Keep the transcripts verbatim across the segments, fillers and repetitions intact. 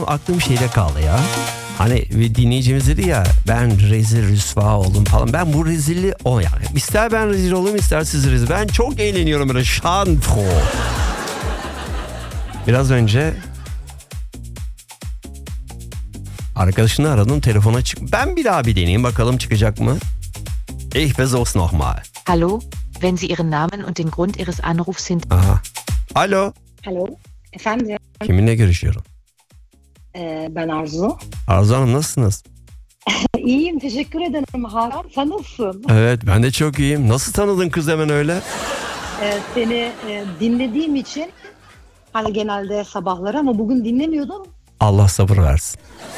Aklım şeyde kaldı ya. Hani bir dinleyicimiz dedi ya, ben rezil rüsva oldum falan. Ben bu rezilli o yani. İster ben rezil olayım, ister siz rezil. Ben çok eğleniyorum böyle şanfo. Biraz önce arkadaşını aradım, telefona çık. Ben bir daha bir deneyeyim bakalım çıkacak mı? Ich versuch's nochmal. Hallo, wenn Sie Ihren Namen und den Grund Ihres Anrufs sind... Aha. Alo. Alo, efendim. Kiminle görüşüyorum? Ee, ben Arzu. Arzu Hanım, nasılsınız? İyiyim, teşekkür ederim Hakan. Sen nasılsın? Evet, ben de çok iyiyim. Nasıl tanıdın kız hemen öyle? Ee, seni e, dinlediğim için hani genelde sabahları ama bugün dinlemiyordum. Allah sabır versin.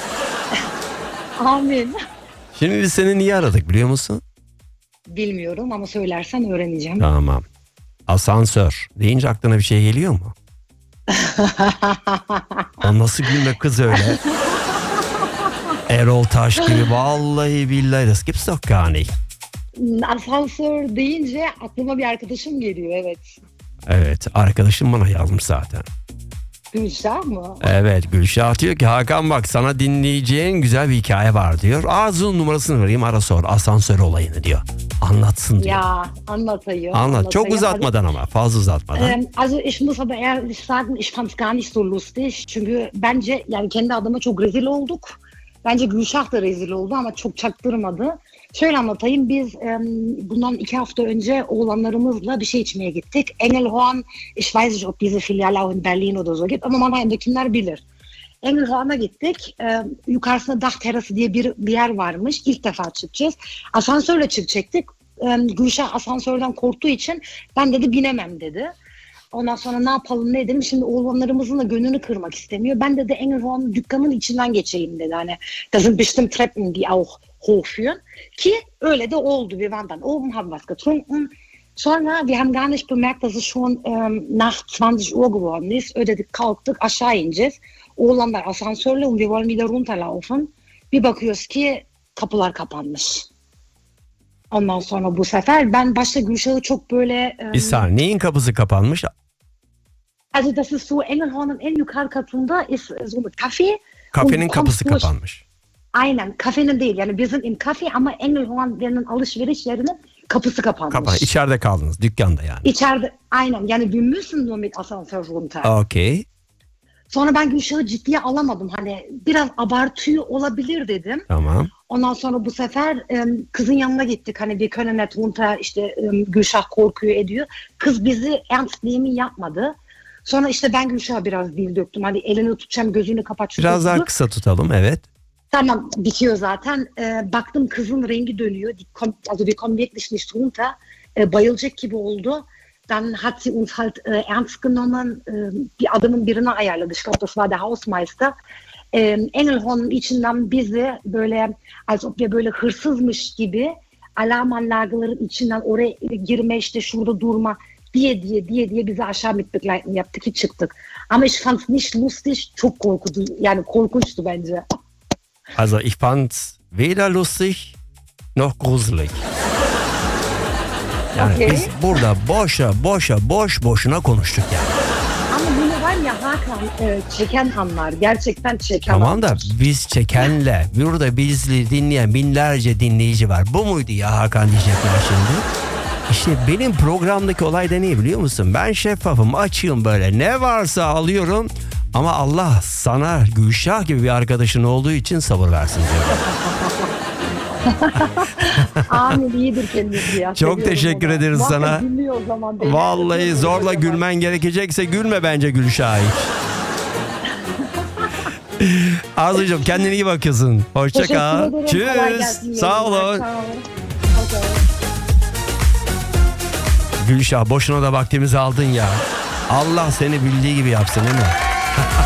Amin. Şimdi biz seni niye aradık biliyor musun? Bilmiyorum ama söylersen öğreneceğim. Tamam. Asansör deyince aklına bir şey geliyor mu? O nasıl gülme kız öyle? Erol Taş gibi, vallahi billahi, das gibt's doch gar nicht. Asansör deyince aklıma bir arkadaşım geliyor, evet. Evet, arkadaşım bana yazmış zaten. Gülşah mı? Evet, Gülşah diyor ki Hakan bak, sana dinleyeceğin güzel bir hikaye var diyor. Arzu'nun numarasını vereyim, ara sor asansör olayını diyor. Anlatsın diyor. Ya anlatayım. Anlat, çok anlatayım. uzatmadan ama fazla uzatmadan. Ähm, also ich muss aber ehrlich sagen, ich fand es gar nicht so lustig. Çünkü bence yani kendi adıma çok rezil olduk. Bence Gülşah da rezil oldu ama çok çaktırmadı. Şöyle anlatayım, biz ähm, bundan iki hafta önce oğlanlarımızla bir şey içmeye gittik. Engelhorn, ich weiß nicht ob diese Filiale auch in Berlin oder so gibt ama Mannheim'dakiler bilir. Engelhorn'a gittik. Ee, yukarısında dağ terası diye bir, bir yer varmış. İlk defa çıkacağız. Asansörle çıkacaktık. Ee, Gülşah asansörden korktuğu için ben dedi binemem dedi. Ondan sonra ne yapalım ne edelim. Şimdi oğlanlarımızın da gönlünü kırmak istemiyor. Ben dedi Engelhorn dükkanın içinden geçeyim dedi. Hani das sind bestimmt Treppen die auch hochführen. Ki öyle de oldu. Wir waren dann oben, haben was getrunken. Sonra wir haben gar nicht bemerkt, dass es schon ähm, nach zwanzig Uhr geworden ist. Ödedik, kalktık, aşağı ineceğiz. Oğlanlar asansörle und wir wollen wieder runterlaufen. Bir bakıyoruz ki kapılar kapanmış. Ondan sonra bu sefer ben başta Gülşah'ı çok böyle... Bir saniye, neyin kapısı kapanmış? Also das ist so, Engelhorn'un en yukarı katında ist so ein Kaffee. Kafenin kapısı durch, kapanmış. Aynen, kafenin değil yani bizim im Kaffee ama Engelhorn'un alışveriş yerinin kapısı kapanmış. Kapan, içeride kaldınız, dükkanda yani. İçeride, aynen yani wir müssen nur mit Asansör runter. Okey. Sonra ben Gülşah'ı ciddiye alamadım. Hani biraz abartıyor olabilir dedim. Tamam. Ondan sonra bu sefer e, kızın yanına gittik. Hani bir könenet runter işte e, Gülşah korkuyor ediyor. Kız bizi ernst yemin yapmadı. Sonra işte ben Gülşah'a biraz dil döktüm. Hani elini tutacağım, gözünü kapat. Biraz daha kısa tutalım, evet. Tamam, bitiyor zaten. E, baktım kızın rengi dönüyor. Die kommt, also wir kommen wirklich nicht runter. E, bayılacak gibi oldu. Dann hat sie uns halt äh, ernst genommen, äh, bir adamın birine ayarladı. Ich glaube, das war der Hausmeister. Äh, Engelhorn'un içinden bizi böyle, als ob wir böyle hırsızmış gibi alarmanlagların içinden oraya girme, işte şurada durma diye diye diye diye bizi aşağı mit begleiten yaptı ki çıktık. Ama ich fand's nicht lustig, çok korkunç, yani korkunçtu bence. Also ich fand's weder lustig noch gruselig. Yani Okay. biz burada boşa boşa boş boşuna konuştuk yani. Ama bunu var ya Hakan, e, çeken anlar, gerçekten çeken Tamam da anlar. biz çekenle burada bizi dinleyen binlerce dinleyici var. Bu muydu ya Hakan diyecekler şimdi. İşte benim programdaki olay da ne biliyor musun? Ben şeffafım, açığım böyle. Ne varsa alıyorum. Ama Allah sana Gülşah gibi bir arkadaşın olduğu için sabır versin diyorum. Amin, iyidir kendisi ya. Çok Seviyorum teşekkür onu. ederiz Muhakkak sana. dinliyor o zaman beni. Vallahi zorla gülmen gerekecekse gülme bence Gülşah hiç. Arzucuğum kendine iyi bakıyorsun. Hoşça Teşekkür kal. ederim. Kolay Tschüss. gelsin. Sağ olun. Sağ olun. Okay. Gülşah boşuna da vaktimizi aldın ya. Allah seni bildiği gibi yapsın değil mi?